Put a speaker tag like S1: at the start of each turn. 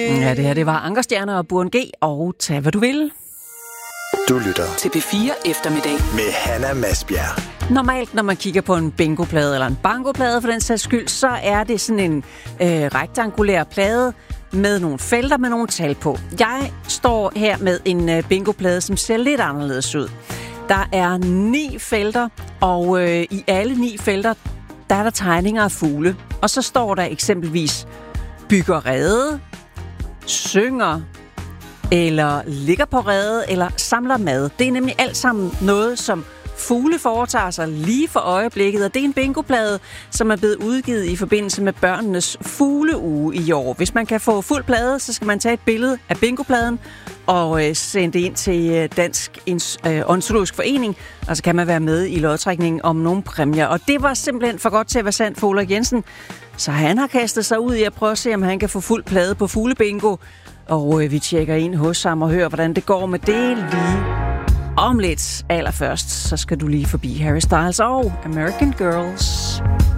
S1: Ja, det her, det var Ankerstjerner og Burhan G. og Tag, hvad du vil.
S2: Du lytter
S3: til P4 Eftermiddag
S2: med Hanna Masbjerg.
S1: Normalt, når man kigger på en bingoplade eller en bankoplade for den sags skyld, så er det sådan en rektangulær plade med nogle felter med nogle tal på. Jeg står her med en bingoplade, som ser lidt anderledes ud. Der er 9 felter, og i alle 9 felter, der er der tegninger af fugle. Og så står der eksempelvis bygger rede, synger, eller ligger på rede, eller samler mad. Det er nemlig alt sammen noget, som fugle foretager sig lige for øjeblikket, og det er en bingoplade, som er blevet udgivet i forbindelse med børnenes fugleuge i år. Hvis man kan få fuld plade, så skal man tage et billede af bingopladen og sende det ind til Dansk Ornitologisk Forening, og så kan man være med i lodtrækningen om nogle præmier. Og det var simpelthen for godt til at være sandt for Ulrik Jensen, så han har kastet sig ud i at prøve at se, om han kan få fuld plade på fuglebingo. Og vi tjekker ind hos ham og hører, hvordan det går med det lige om lidt. Allerførst, så skal du lige forbi Harry Styles og American Girls.